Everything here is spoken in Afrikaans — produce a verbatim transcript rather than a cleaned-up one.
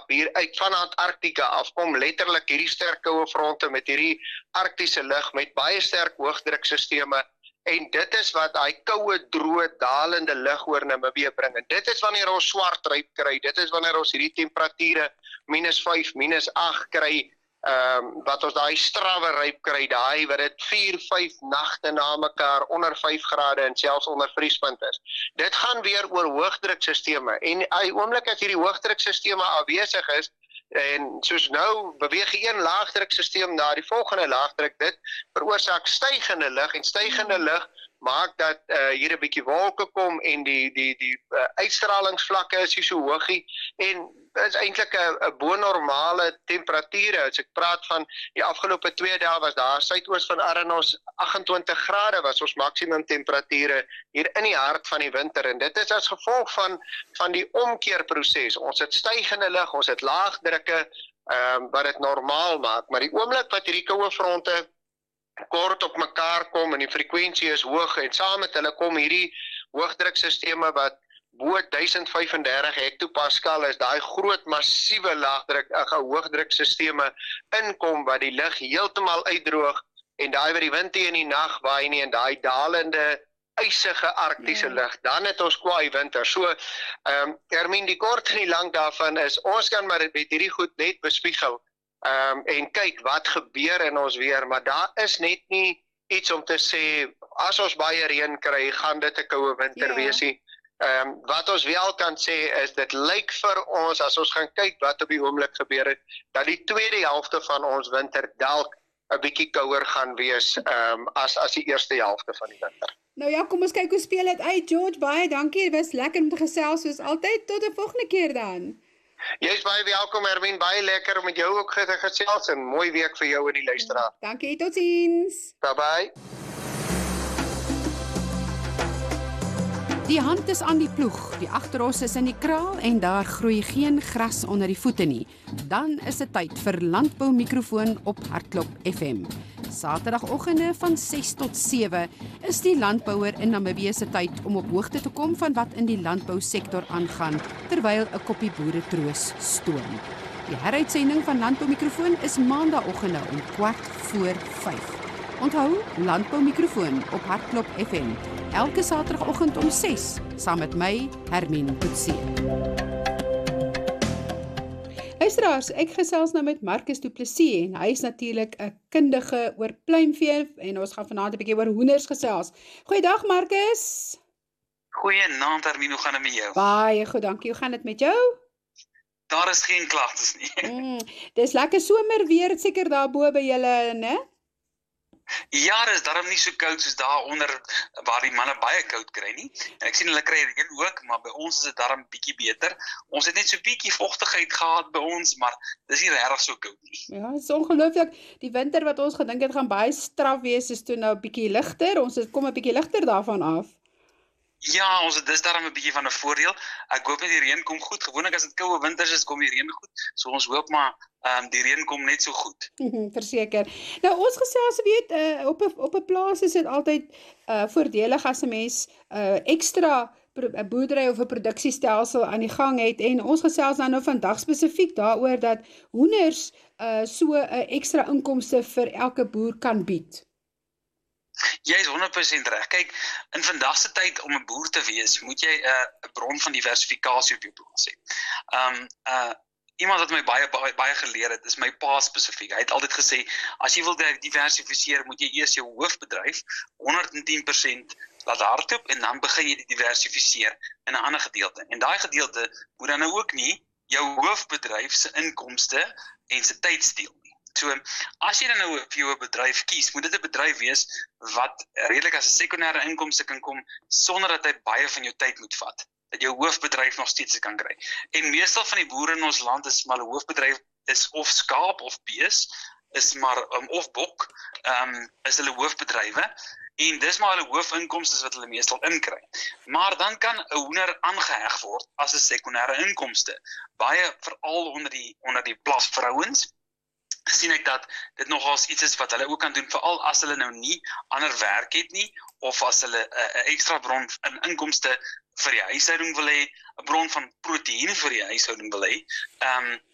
Kaap, hier uit van Antarktika af, kom letterlik hierdie sterk koue fronte met hierdie arktiese lug, met baie sterk hoogdruksisteme, en dit is wat daai koue, droë, dalende lug oor Namibië bring. En dit is wanneer ons swart ryp kry, dit is wanneer ons hierdie temperature minus vyf, minus agt kry, um, wat ons daai strawwe ryp kry, daai wat dit vier, vyf nagte na mekaar onder vyf grade en selfs onder vriespunt is. Dit gaan weer oor hoogdruksisteme, en die oomblik as hierdie hoogdruksisteme afwesig is, en soos nou beweeg een laagdruksysteem na die volgende laagdruk, dit veroorsaak stygende lug, en stygende lug maak dat uh, hier 'n bietjie wolke kom, en die, die, die uh, uitstralingsvlakke is nie so hoog nie, en dit is eintlik 'n bo-normale temperature. As ek praat van die afgelope twee dae was daar suidoos van Aranos agt-en-twintig grade was ons maksimum temperature hier in die hart van die winter, en dit is as gevolg van, van die omkeerproses. Ons het stygende lug, ons het laagdrukke, um, wat dit normaal maak, maar die oomblik wat hierdie koue fronte kort op mekaar kom en die frekwensie is hoog, en saam met hulle kom hierdie hoogdruksisteme wat bo duisend vyfendertig hektopascal is, daai groot massiewe laagdruk, uh, hoogdruksisteme inkom wat die lug heeltemal uitdroog, en daai wat die wind in die nag waai nie, en daai dalende ysige arktiese Ja. lug, dan het ons kwaai winter. So, um, Hermine, die kort en die lang daarvan is, ons kan maar met hierdie goed net bespiegel, um, en kyk wat gebeur in ons weer, maar daar is net nie iets om te sê, as ons baie reën kry, gaan dit 'n koue winter Ja. wees nie. Um, wat ons wel kan sê is, dit lyk vir ons, as ons gaan kyk wat op die oomblik gebeur het, dat die tweede helfte van ons winter dalk 'n bietjie kouer gaan wees, um, as, as die eerste helfte van die winter. Nou ja, kom ons kyk hoe speel dit uit. George, baie dankie, dit was lekker om te gesels soos altyd, tot 'n volgende keer dan. Jy is baie welkom, Hermine, baie lekker om met jou ook te gesels, en mooi week vir jou en die luisteraar. Dankie, totsiens. Bye bye. Die hand is aan die ploeg, die agteros is in die kraal en daar groei geen gras onder die voete nie. Dan is dit tyd vir Landbou Mikrofoon op Hartklop F M. Saterdagoggende van ses tot sewe is die landbouer in Namibië se tyd om op hoogte te kom van wat in die landbousektor aangaan, terwyl 'n koppie boere troos stoom. Die heruitsending van Landbou Mikrofoon is maandagooggende om kwart voor vyf. Onthou, Landbou Mikrofoon op Hartklop F M, elke saterdagoggend om ses, saam met my, Hermine Coetzee. Luisteraars, ek gesels nou met Marcus Du Plessis, en hy is natuurlik 'n kundige oor pluimvee, en ons gaan vanaand 'n bietjie oor hoenders gesels. Goeiedag Marcus. Goeienaand Hermine, hoe gaan dit met jou? Baie goed, dankie. Hoe gaan dit met jou? Daar is geen klagtes nie. Mm, dis lekker somer weer seker daar bo by julle, né? Ja, dit is daarom nie so koud soos daar onder waar die manne baie koud kry nie. En ek sien hulle kry reën ook, maar by ons is dit daarom bietjie beter. Ons het net so bietjie vogtigheid gehad by ons, maar dis nie regtig so koud nie. Ja, dit is ongelooflik. Die winter wat ons gedink het gaan baie straf wees, is toe nou 'n bietjie ligter. Ons het kom 'n bietjie ligter daarvan af. Ja, ons het dis daarom 'n bietjie van 'n voordeel. Ek hoop net die reën kom goed. Gewoonlik as dit koue winters is, kom die reën goed. So ons hoop maar ehm um, die reën kom net so goed. Verseker. Nou ons gesels weet uh, op 'n op 'n plaas is dit altyd uh, voordelig as 'n mens uh, ekstra 'n boerdery of 'n produksiestelsel aan die gang het, en ons gesels dan nou vandag spesifiek daaroor dat hoenders uh, so 'n uh, ekstra inkomste vir elke boer kan bied. Jy is honderd persent reg. Kyk, in vandag se tyd om 'n boer te wees, moet jy 'n uh, bron van diversifikasie op jou plaas hê. Um uh iemand wat my baie baie, baie geleer het, is my pa spesifiek. Hy het altyd gesê, as jy wil diversifiseer, moet jy eers jou hoofbedryf honderd en tien persent laat hardloop, en dan begin jy die diversifiseer in 'n ander gedeelte. En daai gedeelte moet dan nou ook nie jou hoofbedryf se inkomste en se tyd steel nie. So, as jy dan nou vir jou 'n bedryf kies, moet dit 'n bedryf wees wat redelik as 'n sekondêre inkomste kan kom, sonder dat hy baie van jou tyd moet vat. Dat jou hoofbedryf nog steeds kan kry. En meestal van die boere in ons land is maar 'n hoofbedryf is of skaap of bees, is maar um, of bok, um, is hulle hoofbedrywe. En dis maar hulle hoofinkomste wat hulle meestal inkry. Maar dan kan 'n hoender aangeheg word as 'n sekondêre inkomste. Baie veral onder die onder die plasvrouens sien ek dat dit nogals iets is wat hulle ook kan doen, veral as hulle nou nie ander werk het nie, of as hulle 'n uh, ekstra bron in inkomste vir die huishouding wil hê, 'n bron van proteïene vir die huishouding wil hê, um,